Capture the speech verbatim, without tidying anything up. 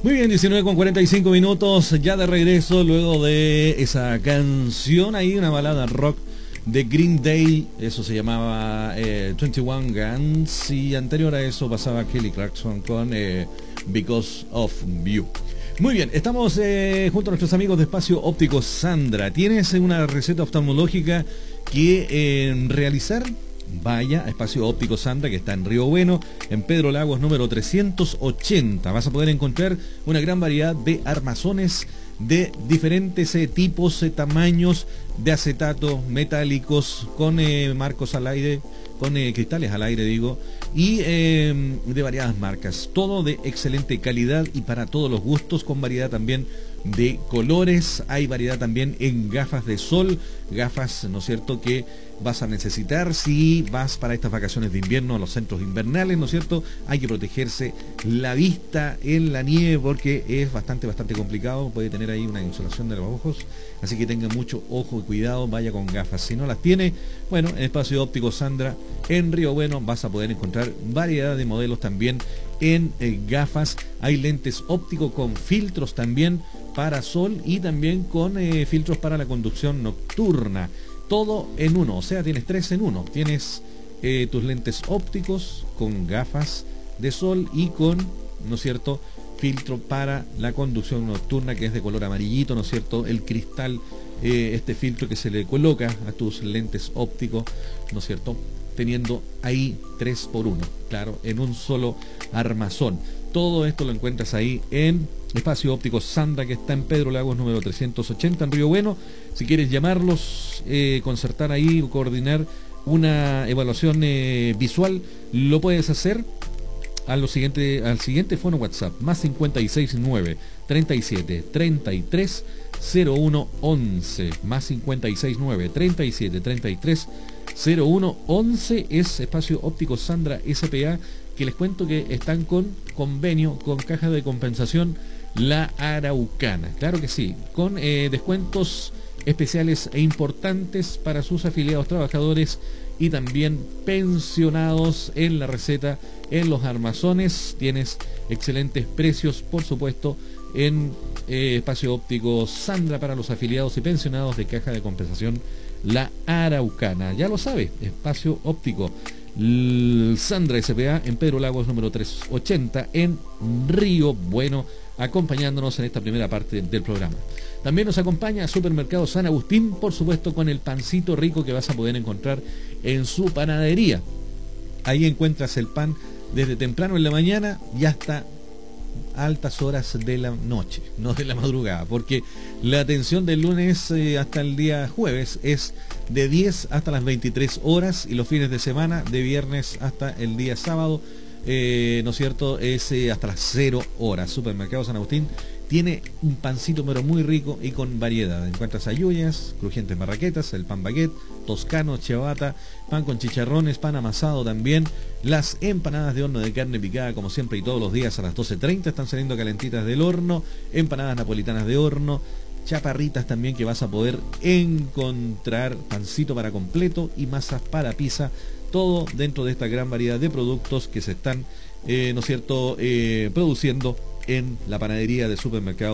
Muy bien, diecinueve con cuarenta y cinco minutos, ya de regreso luego de esa canción ahí, una balada rock de Green Day, eso se llamaba eh, veintiuno Guns, y anterior a eso pasaba Kelly Clarkson con eh, Because of You. Muy bien, estamos eh, junto a nuestros amigos de Espacio Óptico Sandra. ¿Tienes una receta oftalmológica que eh, realizar? Vaya a Espacio Óptico Sandra, que está en Río Bueno, en Pedro Lagos número trescientos ochenta. Vas a poder encontrar una gran variedad de armazones de diferentes eh, tipos, eh, tamaños, de acetato, metálicos, con eh, marcos al aire, con eh, cristales al aire, digo, y eh, de variadas marcas. Todo de excelente calidad y para todos los gustos, con variedad también de colores. Hay variedad también en gafas de sol, gafas, ¿no es cierto?, que vas a necesitar si vas para estas vacaciones de invierno a los centros invernales, ¿no es cierto? Hay que protegerse la vista en la nieve porque es bastante, bastante complicado. Puede tener ahí una insolación de los ojos, así que tenga mucho ojo y cuidado, vaya con gafas. Si no las tiene, bueno, en Espacio Óptico Sandra, en Río Bueno, vas a poder encontrar variedad de modelos también en eh, gafas. Hay lentes ópticos con filtros también para sol y también con eh, filtros para la conducción nocturna. Todo en uno, o sea, tienes tres en uno. Tienes eh, tus lentes ópticos con gafas de sol y con, ¿no es cierto?, filtro para la conducción nocturna, que es de color amarillito, ¿no es cierto?, el cristal, eh, este filtro que se le coloca a tus lentes ópticos, ¿no es cierto?, teniendo ahí tres por uno, claro, en un solo armazón. Todo esto lo encuentras ahí en Espacio Óptico Sandra, que está en Pedro Lagos número trescientos ochenta en Río Bueno. Si quieres llamarlos, eh, concertar ahí o coordinar una evaluación eh, visual, lo puedes hacer a lo siguiente, al siguiente fono WhatsApp, más cincuenta y seis nueve, treinta y siete, treinta y tres, cero uno once, más cincuenta y seis nueve, treinta y siete, treinta y tres, cero uno once. Es Espacio Óptico Sandra S P A, que les cuento que están con convenio con Caja de Compensación La Araucana. Claro que sí, con eh, descuentos especiales e importantes para sus afiliados trabajadores y también pensionados en la receta, en los armazones. Tienes excelentes precios, por supuesto, en eh, Espacio Óptico Sandra para los afiliados y pensionados de Caja de Compensación La Araucana. Ya lo sabe, Espacio Óptico Sandra S P A en Pedro Lagos número trescientos ochenta en Río Bueno, acompañándonos en esta primera parte del programa. También nos acompaña Supermercado San Agustín, por supuesto, con el pancito rico que vas a poder encontrar en su panadería. Ahí encuentras el pan desde temprano en la mañana y hasta altas horas de la noche, no de la madrugada, porque la atención del lunes eh, hasta el día jueves es de diez hasta las veintitrés horas, y los fines de semana de viernes hasta el día sábado, eh, ¿no es cierto?, es eh, hasta las cero horas. Supermercado San Agustín tiene un pancito pero muy rico y con variedad. Encuentras ayuyas, crujientes marraquetas, el pan baguette, toscano, ciabatta, pan con chicharrones, pan amasado también. Las empanadas de horno de carne picada, como siempre y todos los días a las doce treinta, están saliendo calentitas del horno. Empanadas napolitanas de horno, chaparritas también que vas a poder encontrar, pancito para completo y masas para pizza. Todo dentro de esta gran variedad de productos que se están, eh, ¿no es cierto?, eh, produciendo en la panadería de Supermercado